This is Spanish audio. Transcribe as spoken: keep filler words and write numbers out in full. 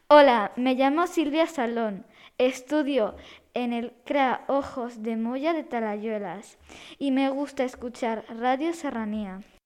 Hola, me llamo Silvia Salón. Estudio en el C R A Ojos de Molla de Talayuelas y me gusta escuchar Radio Serranía.